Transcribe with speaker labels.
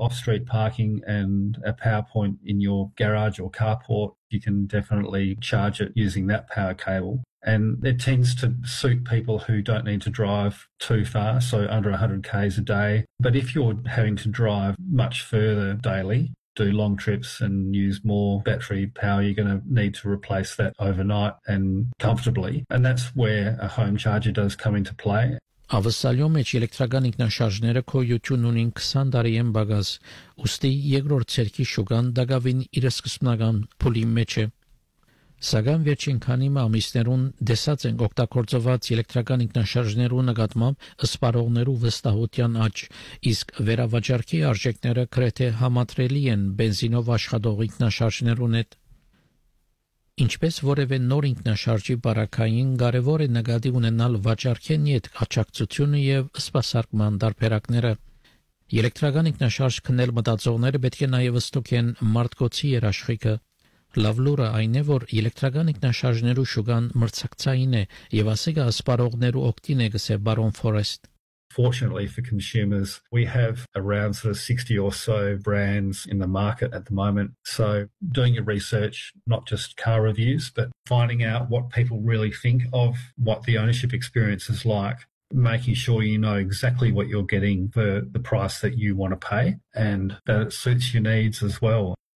Speaker 1: off-street parking and a power point in your garage or carport, you can definitely charge it using that power cable. And it tends to suit people who don't need to drive too far, so under 100 k's a day. But if you're having to drive much further daily, do long trips and use more battery power, you're going to need to replace that overnight and comfortably. And that's where a home charger does come into play.
Speaker 2: Ավսալյո մեջ էլեկտրական ինքնաշարժները քոյություն ունին 20 տարի են բագաս, ուստի երկրորդ ցերքի շուկան դակավին իր սկզբնական փուլի մեջ է։ Սակայն վերջին քանի ամիսներուն դեսած են օգտագործված էլեկտրական ինքնաշարժներու նկատմամբ սպառողներու վստահության աճ, իսկ վերավաճառքի արժեքները գրեթե համատրելի են բենզինով աշխատող ինքնաշարժներուն հետ։ Ինչպես որևէ նոր ինքնաշարժի բարակային կարևոր է նկատի ունենալ վաճառքեն հետ աջակցությունը եւ սպասարկման դարբերակները։ Էլեկտրական ինքնաշարժ քնել մտածողները պետք է նաեւ ստուգեն մարդկոցի երաշխիքը։ Լավ լուրը այն է, որ էլեկտրական ինքնաշարժներու շուկան մրցակցային է եւ ասիկա սպառողներու օգտին է գսե բարոն Ֆորեստ։
Speaker 1: Fortunately for consumers, we have around sort of 60 or so brands in the market at the moment. So doing your research, not just car reviews, but finding out what people really think of what the ownership experience is like, making sure you know exactly what you're getting for the price that you want to pay and that it suits your needs as well.